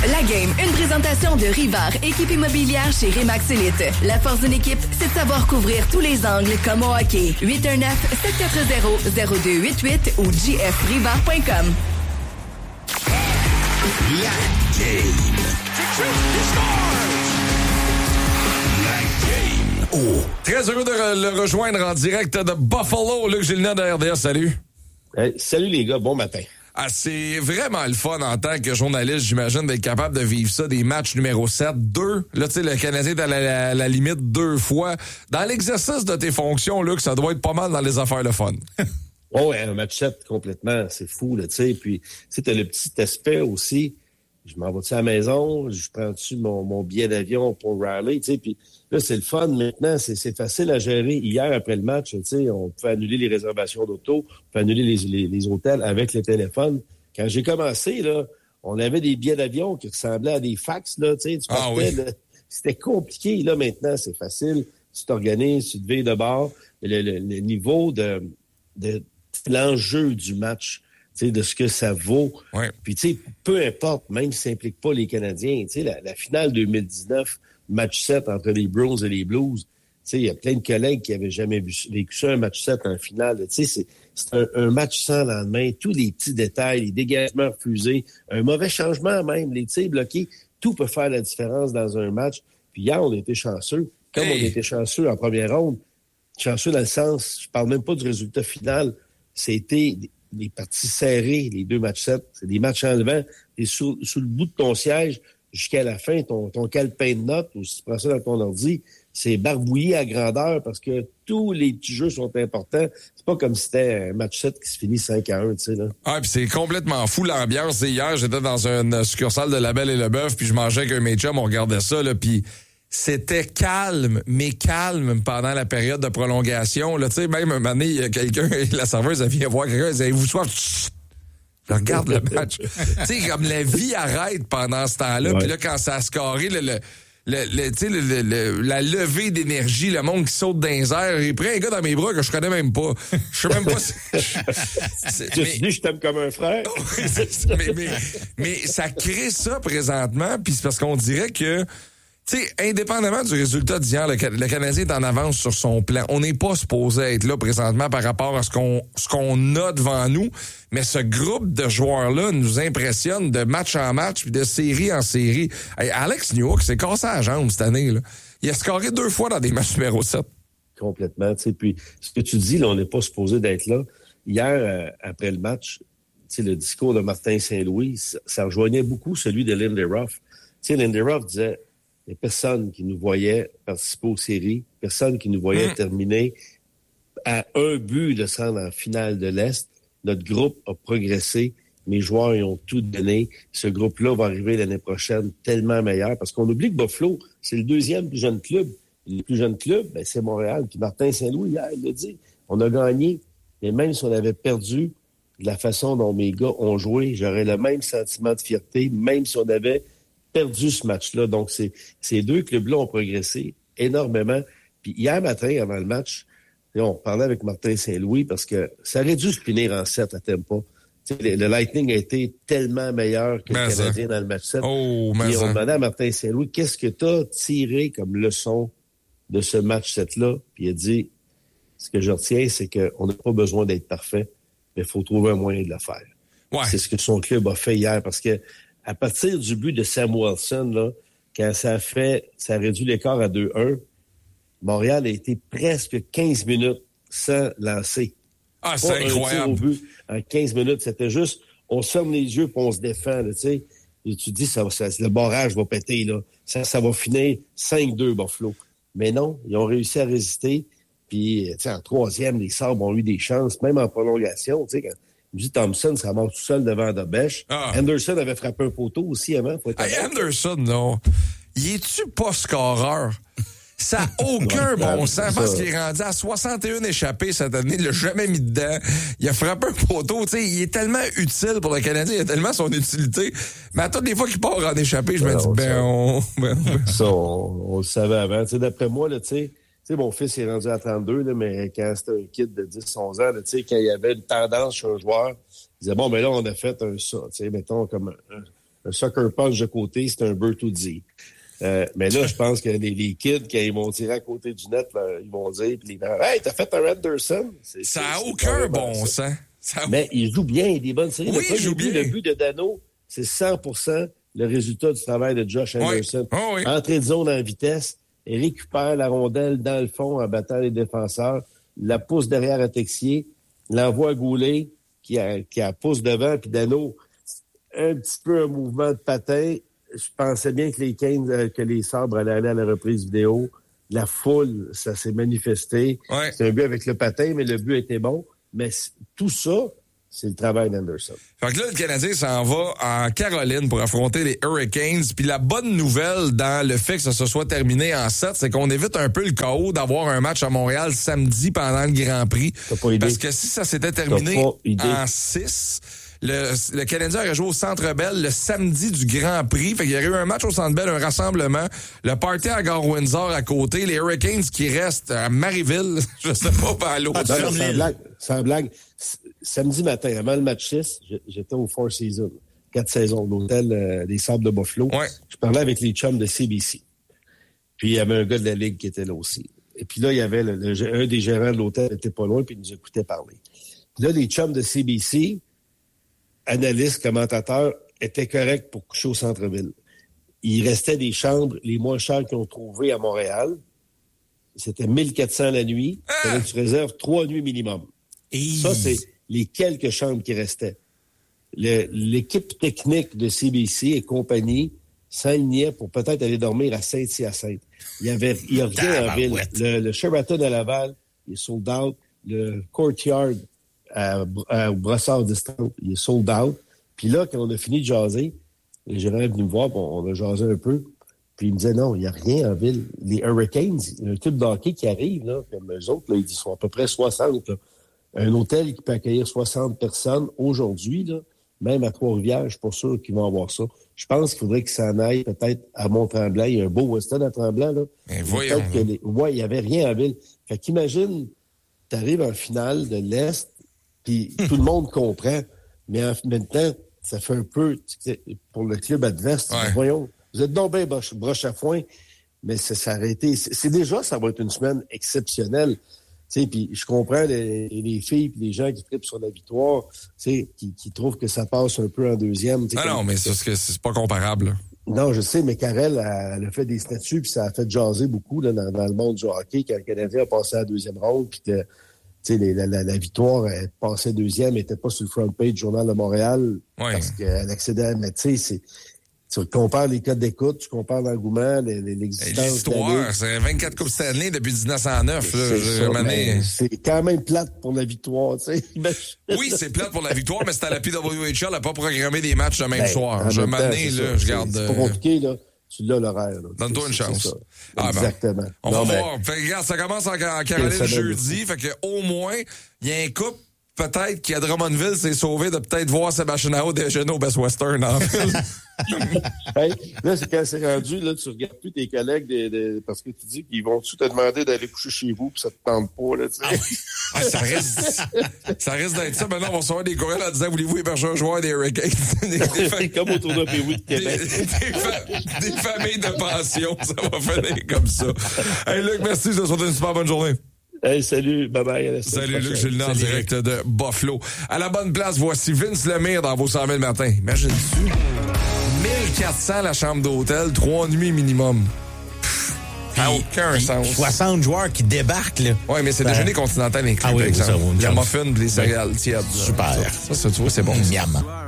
La Game, une présentation de Rivard, équipe immobilière chez Remax Elite. La force d'une équipe, c'est de savoir couvrir tous les angles comme au hockey. 819-740-0288 ou jfrivard.com. La Game. La Game. Oh. Très heureux de le rejoindre en direct de Buffalo. Luc Gilina de RDS, salut. Hey, salut les gars, bon matin. Ah, c'est vraiment le fun en tant que journaliste, j'imagine, d'être capable de vivre ça, des matchs numéro 7, 2. Là, tu sais, le Canadien est à la limite 2 fois. Dans l'exercice de tes fonctions, Luc, ça doit être pas mal dans les affaires le fun. Oh, ouais, un match 7 complètement, c'est fou, là, tu sais. Puis, tu sais, t'as le petit aspect aussi. Je m'en vais-tu à la maison? Je prends-tu mon billet d'avion pour Raleigh, tu sais. Puis là, c'est le fun maintenant. C'est facile à gérer. Hier, après le match, tu sais, on peut annuler les réservations d'auto, on peut annuler les hôtels avec le téléphone. Quand j'ai commencé, là, on avait des billets d'avion qui ressemblaient à des fax, là, tu sais. Tu partais, là, c'était compliqué. Là, maintenant, c'est facile. Tu t'organises, tu te veilles de bord. Le niveau de l'enjeu du match, tu sais, de ce que ça vaut. Ouais. Puis, tu sais, peu importe, même si ça implique pas les Canadiens, tu sais, la finale 2019, match 7 entre les Bruins et les Blues, tu sais, il y a plein de collègues qui avaient jamais vécu ça, un match 7 en finale. Tu sais, c'est un match sans lendemain, tous les petits détails, les dégagements refusés, un mauvais changement même, les tirs bloqués, tout peut faire la différence dans un match. Puis hier, on a été chanceux. Comme on a été chanceux en première ronde, chanceux dans le sens, je parle même pas du résultat final, c'était des parties serrées, les 2 matchs 7, c'est des matchs enlevants, t'es sous le bout de ton siège jusqu'à la fin, ton calepin de notes, ou si tu prends ça dans ton ordi, c'est barbouillé à grandeur parce que tous les petits jeux sont importants. C'est pas comme si c'était un match 7 qui se finit 5-1, tu sais, là. Ah, puis c'est complètement fou l'ambiance. Hier, j'étais dans une succursale de La Belle et le Bœuf, puis je mangeais avec un de mes chums, on regardait ça, là, puis c'était calme, mais calme pendant la période de prolongation. Là, tu sais, même un moment donné, il y a quelqu'un, la serveuse, elle vient voir quelqu'un, elle dit « Avez-vous soif? » Je regarde le match. Tu sais, comme la vie arrête pendant ce temps-là. Puis là, quand ça a scoré, tu sais, la levée d'énergie, le monde qui saute dans les airs. J'ai pris un gars dans mes bras que je connais même pas. Je sais même pas si... Je t'aime comme un frère. mais ça crée ça présentement, puis c'est parce qu'on dirait que, tu sais, indépendamment du résultat d'hier, le Canadien est en avance sur son plan. On n'est pas supposé être là présentement par rapport à ce qu'on a devant nous, mais ce groupe de joueurs-là nous impressionne de match en match puis de série en série. Hey, Alex Newhook s'est cassé la jambe cette année, là. Il a scoré 2 fois dans des matchs numéro 7. Complètement, tu sais. Puis ce que tu dis, là, on n'est pas supposé d'être là. Hier, après le match, tu sais, le discours de Martin Saint-Louis, ça rejoignait beaucoup celui de Lindy Ruff. Tu sais, Lindy Ruff disait... Il n'y a personne qui nous voyait participer aux séries, personne qui nous voyait terminer à un but de se rendre en finale de l'Est. Notre groupe a progressé. Mes joueurs y ont tout donné. Ce groupe-là va arriver l'année prochaine tellement meilleur parce qu'on oublie que Buffalo, c'est le 2e plus jeune club. Le plus jeune club, ben, c'est Montréal. Puis Martin Saint-Louis, hier, il l'a dit. On a gagné. Mais même si on avait perdu de la façon dont mes gars ont joué, j'aurais le même sentiment de fierté, même si on avait perdu ce match-là. Donc, ces 2 clubs-là ont progressé énormément. Puis hier matin, avant le match, on parlait avec Martin Saint-Louis parce que ça aurait dû se finir en 7 à Tampa. Le Lightning a été tellement meilleur que le Canadien dans le match 7. Oh, Puis on demandait à Martin Saint-Louis, qu'est-ce que tu as tiré comme leçon de ce match 7-là? Puis il a dit, ce que je retiens, c'est qu'on n'a pas besoin d'être parfait, mais il faut trouver un moyen de le faire. Ouais. C'est ce que son club a fait hier parce que à partir du but de Sam Wilson, là, quand ça a réduit l'écart à 2-1, Montréal a été presque 15 minutes sans lancer. Ah, c'est incroyable. Un tir au but en 15 minutes. C'était juste, on se ferme les yeux et on se défend, tu sais. Et tu te dis, le barrage va péter, là. Ça va finir 5-2, Buffalo. Mais non, ils ont réussi à résister. Puis, tu sais, en 3e, les Sabres ont eu des chances, même en prolongation, tu sais, quand J. Thompson se ramasse tout seul devant Dobèche. Anderson avait frappé un poteau aussi avant. Anderson, non. Il est-tu pas scoreur? Ça n'a aucun bon sens parce qu'il est rendu à 61 échappés cette année. Il l'a jamais mis dedans. Il a frappé un poteau. Tu sais, il est tellement utile pour le Canadien. Il a tellement son utilité. Mais à toutes les fois qu'il part en échappé, je me dis, Ça, on le savait avant. Tu sais, d'après moi, là, tu sais, mon fils est rendu à 32, là, mais quand c'était un kid de 10-11 ans, là, tu sais, quand il y avait une tendance chez un joueur, il disait, bon, mais là, on a fait un ça, tu sais, mettons, comme un sucker punch de côté, c'est un Bertuzzi. Mais là, je pense que les kids, quand ils vont tirer à côté du net, là, ils vont dire, puis hey, t'as fait un Anderson? Ça n'a aucun bon sens. Mais il joue bien, il a des bonnes séries. Oui, il joue bien. Le but de Dano, c'est 100% le résultat du travail de Josh Anderson. Oui. Oh, oui. Entrée de zone en vitesse, il récupère la rondelle dans le fond en battant les défenseurs, la pousse derrière à Texier, l'envoie à Goulet, qui a pousse devant, puis Dano, un petit peu un mouvement de patin. Je pensais bien que les Sabres allaient aller à la reprise vidéo. La foule, ça s'est manifesté. Ouais. C'est un but avec le patin, mais le but était bon. Mais tout ça, c'est le travail d'Anderson. Fait que là, le Canadien s'en va en Caroline pour affronter les Hurricanes. Puis la bonne nouvelle dans le fait que ça se soit terminé en 7, c'est qu'on évite un peu le chaos d'avoir un match à Montréal samedi pendant le Grand Prix. T'as pas idée. Parce que si ça s'était terminé en 6... Le Canadien aurait joué au Centre Bell le samedi du Grand Prix. Fait qu'il y aurait eu un match au Centre Bell, un rassemblement. Le party à Gare-Windsor à côté. Les Hurricanes qui restent à Marieville. Je sais pas, à l'autre. Sans blague. Samedi matin, avant le match 6, j'étais au Four Seasons, 4 saisons, l'hôtel des Sables de Buffalo. Ouais. Je parlais avec les chums de CBC. Puis il y avait un gars de la Ligue qui était là aussi. Et puis là, il y avait un des gérants de l'hôtel qui était pas loin, puis il nous écoutait parler. Puis là, les chums de CBC, analystes, commentateurs, étaient corrects pour coucher au centre-ville. Il restait des chambres les moins chères qu'ils ont trouvées à Montréal. C'était 1400 la nuit. Fallait que tu réserves 3 nuits minimum. Ça, c'est les quelques chambres qui restaient. L'équipe technique de CBC et compagnie s'alignait pour peut-être aller dormir à Saint-Hyacinthe. Il y a rien en ville. Le Sheraton à Laval, il est sold out. Le Courtyard au Brossard Distance, il est sold out. Puis là, quand on a fini de jaser, le gérant est venu me voir, on a jasé un peu. Puis il me disait, non, il n'y a rien en ville. Les Hurricanes, un club d'hockey qui arrive, là, comme eux autres, là, ils sont à peu près 60. Là. Un hôtel qui peut accueillir 60 personnes aujourd'hui, là, même à Trois-Rivières, je suis pas sûr qu'ils vont avoir ça. Je pense qu'il faudrait qu'ils s'en aillent peut-être à Mont-Tremblant. Il y a un beau Weston à Tremblant. Là. Mais voyons. Ouais, il n'y avait rien en ville. Fait qu'imagine, tu arrives en finale de l'Est, puis tout le monde comprend. Mais en même temps, ça fait un peu, pour le club adverse, voyons, vous êtes donc bien broche à foin, mais ça aurait été... C'est déjà, ça va être une semaine exceptionnelle. Puis je comprends les filles et les gens qui trippent sur la victoire, qui trouvent que ça passe un peu en deuxième. Non, mais c'est pas comparable. Là. Non, je sais, mais Karel, elle a fait des statuts, puis ça a fait jaser beaucoup là, dans le monde du hockey, quand le Canadien a passé à la deuxième ronde, puis que la victoire, elle passait deuxième, elle n'était pas sur le front page du Journal de Montréal, parce qu'elle accédait à... Mais tu sais, tu compares les codes d'écoute, tu compares l'engouement, l'existence. L'histoire, c'est 24 Coupes Stanley depuis 1909. C'est quand même plate pour la victoire, tu sais. Oui, c'est plate pour la victoire, mais c'était à la PWHL, elle n'a pas programmé des matchs le même soir. Je garde... C'est pas compliqué, là. Tu l'as l'horaire. Donne-toi une chance. Exactement. On va voir. Fait que, regarde, ça commence en Caroline jeudi. Fait que au moins, il y a un couple peut-être qui à Drummondville s'est sauvé de peut-être voir Sébastien Aho déjeuner au Best Western en ville. Hey, là, c'est quand c'est rendu, là, tu regardes plus tes collègues parce que tu dis qu'ils vont-tu te demander d'aller coucher chez vous puis ça te tente pas, là, tu sais. Ça risque d'être ça. Maintenant, on va recevoir des courriels en disant, voulez-vous héberger un joueur des Hurricanes? Comme au tournoi Pee-Wee de Québec. Des familles de pension, ça va finir comme ça. Hey, Luc, merci. Je te souhaite une super bonne journée. Hey, salut, bye-bye. Salut, Luc Gilles en direct de Buffalo. À la bonne place, voici Vince Lemire dans vos 100 000 matins. Imagine-tu? 1400 la chambre d'hôtel, 3 nuits minimum. Ça n'a aucun sens. 60 joueurs qui débarquent, là. Oui, mais c'est déjeuner continental inclus, par exemple. Il y a muffins, les céréales tièdes. Super. Ça, tu vois, c'est bon. Miam.